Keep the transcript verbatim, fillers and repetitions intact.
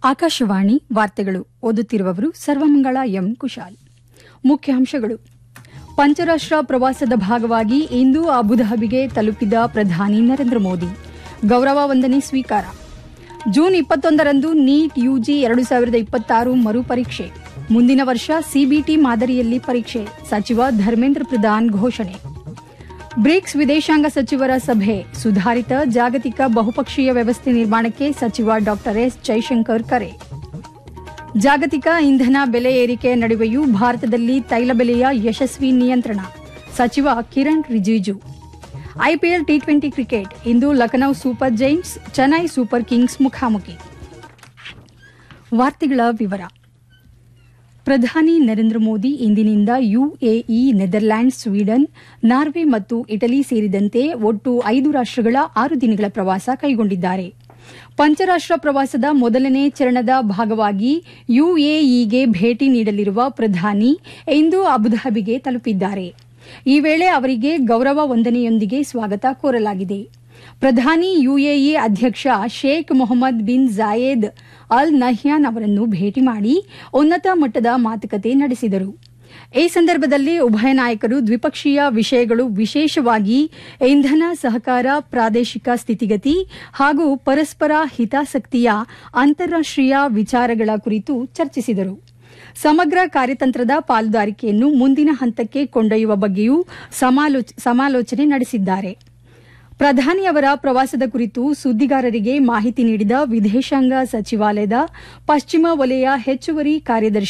ಆಕಾಶವಾಣಿ ವಾರ್ತೆಗಳು ಓದುತ್ತಿರುವವರು ಸರ್ವಮಂಗಳ ಎಂ ಕುಶಾಲ್. ಮುಖ್ಯಾಂಶಗಳು: ಪಂಚರಾಷ್ಟ್ರ ಪ್ರವಾಸದ ಭಾಗವಾಗಿ ಇಂದು ಅಬುಧಾಬಿಗೆ ತಲುಪಿದ ಪ್ರಧಾನಿ ನರೇಂದ್ರ ಮೋದಿ. ಗೌರವ ವಂದನೆ ಸ್ವೀಕಾರ. ಜೂನ್ ಇಪ್ಪತ್ತೊಂದರಂದು ನೀಟ್ ಯುಜಿ ಎರಡು ಸಾವಿರದ ಇಪ್ಪತ್ತಾರು ಮರುಪರೀಕ್ಷೆ. ಮುಂದಿನ ವರ್ಷ ಸಿಬಿಟಿ ಮಾದರಿಯಲ್ಲಿ ಪರೀಕ್ಷೆ. ಸಚಿವ ಧರ್ಮೇಂದ್ರ ಪ್ರಧಾನ್ ಘೋಷಣೆ. ಬ್ರಿಕ್ಸ್ ವಿದೇಶಾಂಗ ಸಚಿವರ ಸಭೆ. ಸುಧಾರಿತ ಜಾಗತಿಕ ಬಹುಪಕ್ಷೀಯ ವ್ಯವಸ್ಥೆ ನಿರ್ಮಾಣಕ್ಕೆ ಸಚಿವ ಡಾ ಎಸ್ ಜೈಶಂಕರ್ ಕರೆ. ಜಾಗತಿಕ ಇಂಧನ ಬೆಲೆ ಏರಿಕೆ ನಡುವೆಯೂ ಭಾರತದಲ್ಲಿ ತೈಲ ಬೆಲೆಯ ಯಶಸ್ವಿ ನಿಯಂತ್ರಣ. ಸಚಿವ Kiran Rijiju. IPL T twenty cricket. ಇಂದು Lucknow super Giants Chennai super Kings ಮುಖಾಮುಖಿ. ವಾರ್ತೆಗಳ ವಿವರ. ಪ್ರಧಾನಿ ನರೇಂದ್ರ ಮೋದಿ ಇಂದಿನಿಂದ ಯುಎಇ, ನೆದರ್ಲ್ಯಾಂಡ್ಸ್, ಸ್ವೀಡನ್, ನಾರ್ವೆ ಮತ್ತು ಇಟಲಿ ಸೇರಿದಂತೆ ಒಟ್ಟು ಐದು ರಾಷ್ಟಗಳ ಆರು ದಿನಗಳ ಪ್ರವಾಸ ಕೈಗೊಂಡಿದ್ದಾರೆ. ಪಂಚರಾಷ್ಟ್ರ ಪ್ರವಾಸದ ಮೊದಲನೇ ಚರಣದ ಭಾಗವಾಗಿ ಯುಎಇಗೆ ಭೇಟಿ ನೀಡಲಿರುವ ಪ್ರಧಾನಿ ಇಂದು ಅಬುಧಾಬಿಗೆ ತಲುಪಿದ್ದಾರೆ. ಈ ವೇಳೆ ಅವರಿಗೆ ಗೌರವ ವಂದನೆಯೊಂದಿಗೆ ಸ್ವಾಗತ ಕೋರಲಾಗಿದೆ. ಪ್ರಧಾನಿ ಯುಎಇ ಅಧ್ಯಕ್ಷ Sheikh Mohammed bin Zayed Al Nahyan ಅವರನ್ನು ಭೇಟಿ ಮಾಡಿ ಉನ್ನತ ಮಟ್ಟದ ಮಾತುಕತೆ ನಡೆಸಿದರು. ಈ ಸಂದರ್ಭದಲ್ಲಿ ಉಭಯ ನಾಯಕರು ದ್ವಿಪಕ್ಷೀಯ ವಿಷಯಗಳು, ವಿಶೇಷವಾಗಿ ಇಂಧನ ಸಹಕಾರ, ಪ್ರಾದೇಶಿಕ ಸ್ಥಿತಿಗತಿ ಹಾಗೂ ಪರಸ್ಪರ ಹಿತಾಸಕ್ತಿಯ ಅಂತಾರಾಷ್ಟೀಯ ವಿಚಾರಗಳ ಕುರಿತು ಚರ್ಚಿಸಿದರು. ಸಮಗ್ರ ಕಾರ್ಯತಂತ್ರದ ಪಾಲುದಾರಿಕೆಯನ್ನು ಮುಂದಿನ ಹಂತಕ್ಕೆ ಕೊಂಡೊಯ್ಯುವ ಬಗ್ಗೆಯೂ ಸಮಾಲೋಚನೆ ನಡೆಸಿದ್ದಾರೆ. ಪ್ರಧಾನಿಯವರ ಪ್ರವಾಸದ ಕುರಿತು ಸುದ್ದಿಗಾರರಿಗೆ ಮಾಹಿತಿ ನೀಡಿದ ವಿದೇಶಾಂಗ ಸಚಿವಾಲಯದ ಪಶ್ಚಿಮ ವಲಯ ಹೆಚ್ಚುವರಿ ಕಾರ್ಯದರ್ಶಿ